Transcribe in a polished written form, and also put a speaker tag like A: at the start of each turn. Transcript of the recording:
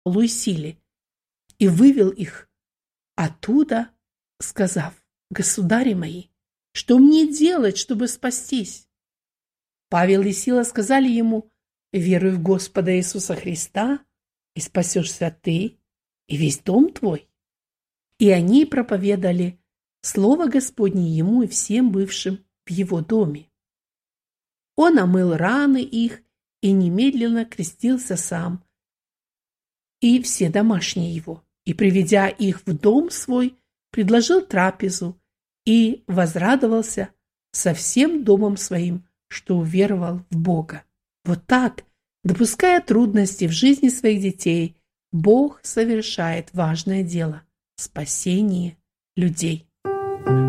A: Павлу и Силе и вывел их оттуда, сказав: «Государи мои, что мне делать, чтобы спастись?» Павел и Сила сказали ему: «Веруй в Господа Иисуса Христа, и спасешься ты и весь дом твой». И они проповедали слово Господне ему и всем бывшим в его доме. Он омыл раны их и немедленно крестился сам и все домашние его, и, приведя их в дом свой, предложил трапезу и возрадовался со всем домом своим, что уверовал в Бога. Вот так, допуская трудности в жизни своих детей, Бог совершает важное дело – спасение людей.